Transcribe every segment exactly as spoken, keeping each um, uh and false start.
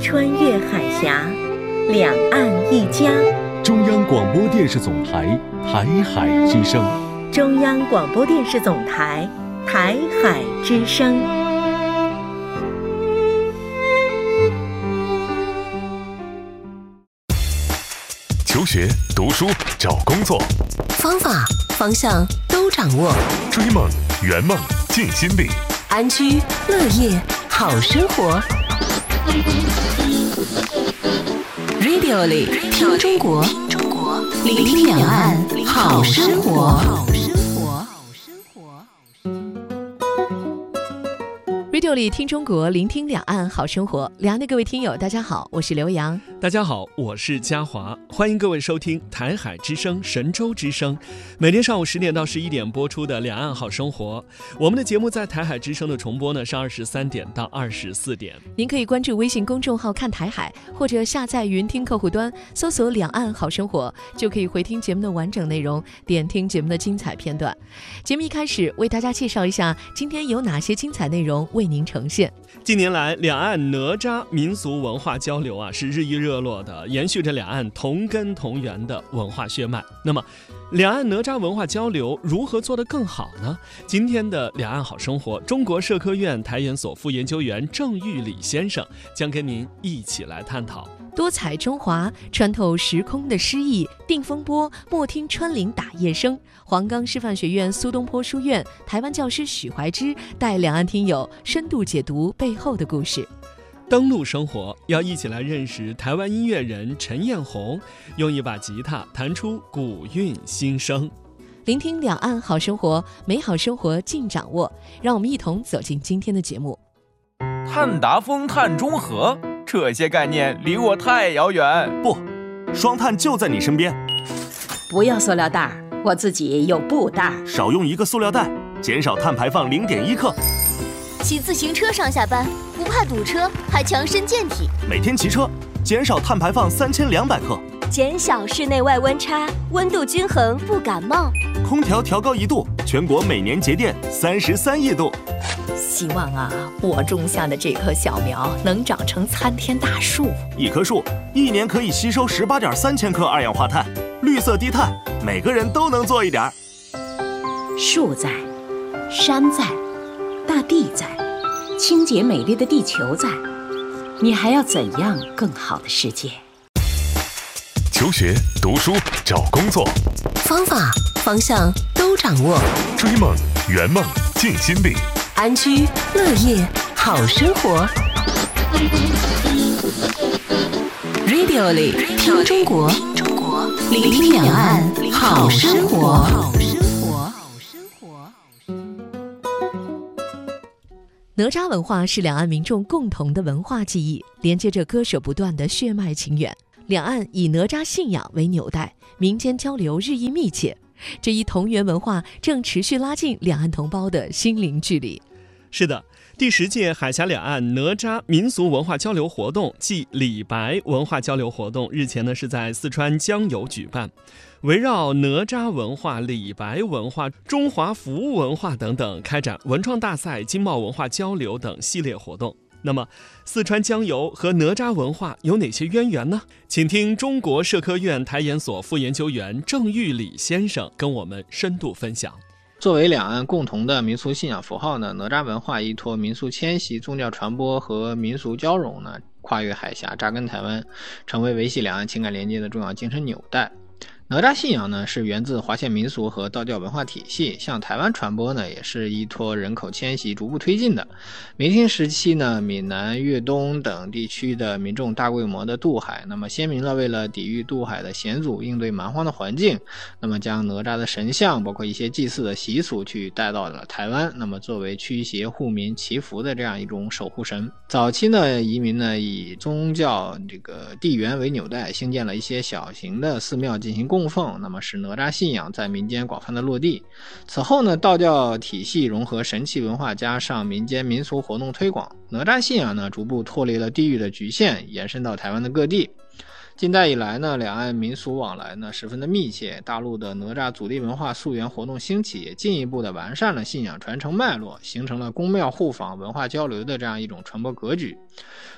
穿越海峡，两岸一家。 中央广播电视总台台海之声。 中央广播电视总台台海之声。 求学、读书、找工作， 方法、方向都掌握。 追梦、圆梦、尽心力。 安居乐业好生活。Radio 里听中国，聆听两岸好生活。 Radio 里听中国，聆听两岸好生活。两岸的各位听友，大家好，我是刘洋。 大家好，我是嘉华，欢迎各位收听台海之声、神州之声，每天上午十点到十一点播出的《两岸好生活》。我们的节目在台海之声的重播呢是二十三点到二十四点。 您可以关注微信公众号看台海，或者下载云听客户端，搜索“两岸好生活”，就可以回听节目的完整内容，点听节目的精彩片段。节目一开始为大家介绍一下今天有哪些精彩内容为您呈现。 近年来，两岸哪吒民俗文化交流啊是日益热络的，延续着两岸同根同源的文化血脉。那么，两岸哪吒文化交流如何做得更好呢？今天的两岸好生活，中国社科院台研所副研究员郑玉礼先生将跟您一起来探讨。 多彩中华，穿透时空的诗意，定风波，莫听穿林打叶声。黄冈师范学院苏东坡书院台湾教师许怀之带两岸听友深度解读背后的故事。 登陆生活，要一起来认识台湾音乐人陈彦宏，用一把吉他弹出古韵新声。 聆听两岸好生活，美好生活尽掌握。让我们一同走进今天的节目。 碳达峰、碳中和，这些概念离我太遥远。 不，双碳就在你身边。 不要塑料袋，我自己有布袋。 少用一个塑料袋，减少碳排放零点一克。 骑自行车上下班，不怕堵车，还强身健体。 每天骑车，减少碳排放三千两百克。 减小室内外温差，温度均衡不感冒。 空调调高一度，全国每年节电三十三亿度。 希望啊，我种下的这棵小苗能长成参天大树。 一棵树一年可以吸收十八点三千克二氧化碳，绿色低碳，每个人都能做一点。 树在，山在，大地在，清洁美丽的地球在，你还要怎样更好的世界？ 求学、读书、找工作， 方法、方向都掌握。 追梦、圆梦、尽心力。 安居乐业好生活。Radio 里听中国，聆听两岸好生活。 哪吒文化是两岸民众共同的文化记忆，连接着割舍不断的血脉情缘。两岸以哪吒信仰为纽带，民间交流日益密切。这一同源文化正持续拉近两岸同胞的心灵距离。 是的，第十届海峡两岸哪吒民俗文化交流活动暨李白文化交流活动日前呢是在四川江油举办，围绕哪吒文化、李白文化、中华服务文化等等，开展文创大赛、经贸文化交流等系列活动。那么，四川江油和哪吒文化有哪些渊源呢？请听中国社科院台研所副研究员郑玉礼先生跟我们深度分享。 作为两岸共同的民俗信仰符号呢，哪吒文化依托民俗迁徙、宗教传播和民俗交融呢，跨越海峡，扎根台湾，成为维系两岸情感连接的重要精神纽带。哪吒信仰呢是源自华夏民俗和道教文化体系，向台湾传播呢也是依托人口迁徙逐步推进的。明清时期呢，闽南、粤东等地区的民众大规模的渡海，那么先民呢为了抵御渡海的险阻，应对蛮荒的环境，那么将哪吒的神像包括一些祭祀的习俗去带到了台湾，那么作为驱邪护民祈福的这样一种守护神。早期呢移民呢以宗教这个地缘为纽带，兴建了一些小型的寺庙进行供奉，那么使哪吒信仰在民间广泛的落地。此后呢，道教体系融合神奇文化加上民间民俗活动推广，哪吒信仰呢逐步脱离了地域的局限，延伸到台湾的各地。近代以来呢，两岸民俗往来呢十分的密切，大陆的哪吒祖地文化溯源活动兴起，也进一步的完善了信仰传承脉络，形成了宫庙互访文化交流的这样一种传播格局。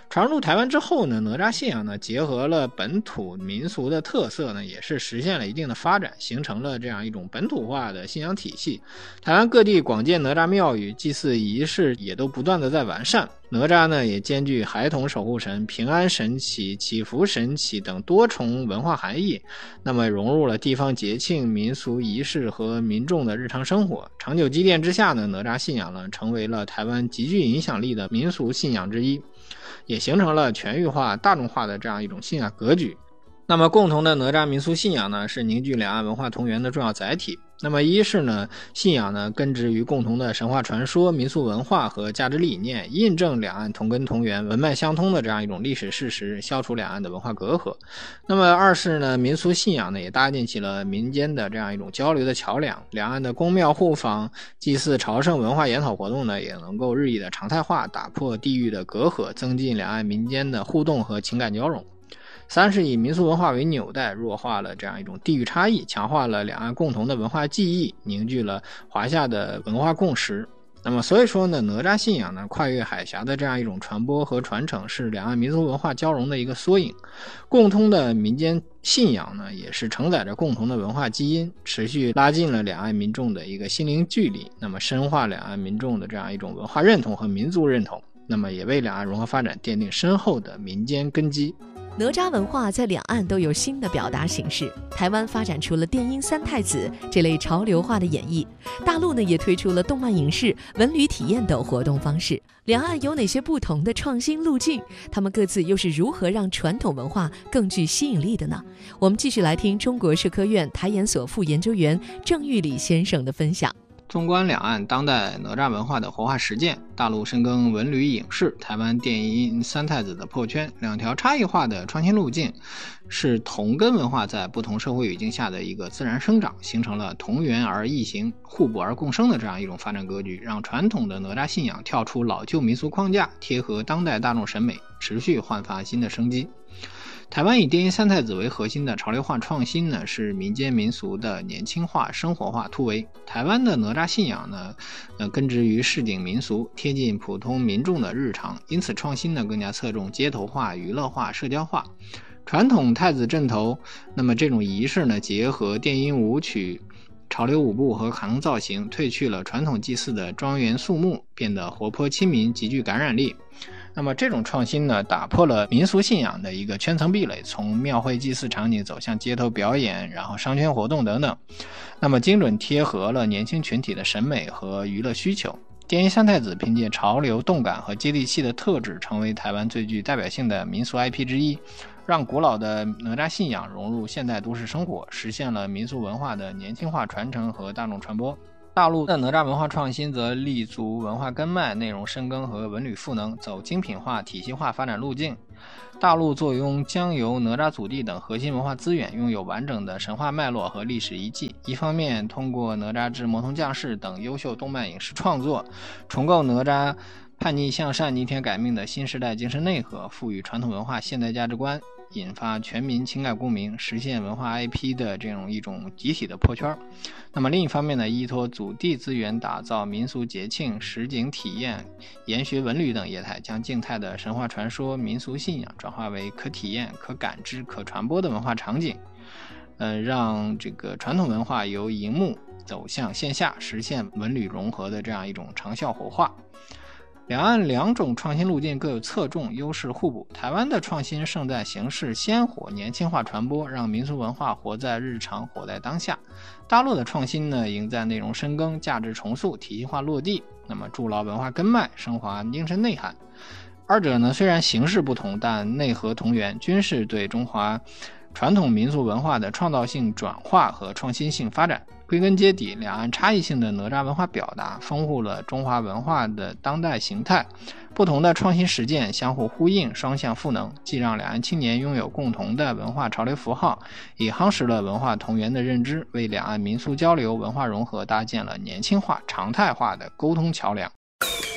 传入台湾之后呢，哪吒信仰呢结合了本土民俗的特色呢，也是实现了一定的发展，形成了这样一种本土化的信仰体系。台湾各地广建哪吒庙宇，祭祀仪式也都不断的在完善。哪吒呢也兼具孩童守护神、平安神祇、祈福神祇等多重文化含义，那么融入了地方节庆、民俗仪式和民众的日常生活。长久积淀之下呢，哪吒信仰呢成为了台湾极具影响力的民俗信仰之一，也形成了全域化、大众化的这样一种信仰格局。那么共同的哪吒民俗信仰呢，是凝聚两岸文化同源的重要载体。那么一是呢，信仰呢根植于共同的神话传说、民俗文化和价值理念，印证两岸同根同源、文脉相通的这样一种历史事实，消除两岸的文化隔阂。那么二是呢，民俗信仰呢也搭建起了民间的这样一种交流的桥梁，两岸的宫庙互访、祭祀朝圣文化研讨活动呢也能够日益的常态化，打破地域的隔阂，增进两岸民间的互动和情感交融。三是以民俗文化为纽带，弱化了这样一种地域差异，强化了两岸共同的文化记忆，凝聚了华夏的文化共识。那么所以说呢，哪吒信仰呢跨越海峡的这样一种传播和传承，是两岸民族文化交融的一个缩影。共通的民间信仰呢，也是承载着共同的文化基因，持续拉近了两岸民众的一个心灵距离，那么深化两岸民众的这样一种文化认同和民族认同，那么也为两岸融合发展奠定深厚的民间根基。 哪吒文化在两岸都有新的表达形式，台湾发展出了电音三太子这类潮流化的演绎，大陆呢也推出了动漫影视、文旅体验等活动方式。两岸有哪些不同的创新路径？他们各自又是如何让传统文化更具吸引力的呢？我们继续来听中国社科院台研所副研究员郑玉礼先生的分享。 纵观两岸当代哪吒文化的活化实践，大陆深耕文旅影视，台湾电音三太子的破圈，两条差异化的创新路径，是同根文化在不同社会语境下的一个自然生长，形成了同源而异形、互补而共生的这样一种发展格局，让传统的哪吒信仰跳出老旧民俗框架，贴合当代大众审美，持续焕发新的生机。台湾以电音三太子为核心的潮流化创新呢，是民间民俗的年轻化、生活化突围。台湾的哪吒信仰呢，呃，根植于市井民俗，贴近普通民众的日常，因此创新呢更加侧重街头化、娱乐化、社交化。传统太子阵头，那么这种仪式呢，结合电音舞曲、潮流舞步和卡通造型，褪去了传统祭祀的庄严肃穆，变得活泼亲民，极具感染力。那么这种创新呢，打破了民俗信仰的一个圈层壁垒，从庙会祭祀场景走向街头表演，然后商圈活动等等，那么精准贴合了年轻群体的审美和娱乐需求。电音三太子凭借潮流、动感和接地气的特质，成为台湾最具代表性的民俗 I P 之一，让古老的哪吒信仰融入现代都市生活，实现了民俗文化的年轻化传承和大众传播。大陆的哪吒文化创新则立足文化根脉、内容深耕和文旅赋能，走精品化、体系化发展路径。大陆坐拥江油、哪吒祖地等核心文化资源，拥有完整的神话脉络和历史遗迹。一方面通过哪吒之魔童降世等优秀动漫影视创作，重构哪吒叛逆向善、逆天改命的新时代精神内核，赋予传统文化现代价值观，引发全民情感共鸣，实现文化 I P 的这种一种集体的破圈。那么另一方面呢，依托祖地资源，打造民俗节庆、实景体验、研学文旅等业态，将静态的神话传说、民俗信仰转化为可体验、可感知、可传播的文化场景，呃，让这个传统文化由荧幕走向线下，实现文旅融合的这样一种长效活化。两岸两种创新路径各有侧重，优势互补。台湾的创新胜在形式鲜活、年轻化传播，让民俗文化活在日常、活在当下。大陆的创新呢，赢在内容深耕、价值重塑、体系化落地，那么筑牢文化根脉，升华精神内涵。二者呢，虽然形式不同，但内核同源，均是对中华传统民俗文化的创造性转化和创新性发展。归根结底，两岸差异性的哪吒文化表达丰富了中华文化的当代形态，不同的创新实践相互呼应，双向赋能，既让两岸青年拥有共同的文化潮流符号，也夯实了文化同源的认知，为两岸民俗交流、文化融合搭建了年轻化、常态化的沟通桥梁。